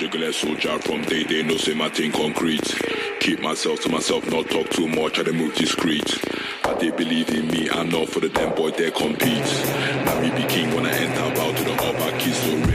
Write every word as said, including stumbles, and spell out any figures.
regular soldier from day, they know say my thing concrete. Keep myself to myself, not talk too much, I dey move discreet. I they believe in me, I'm not for the damn boy, they compete. Now me be king when I enter, bow to the upper kiss, so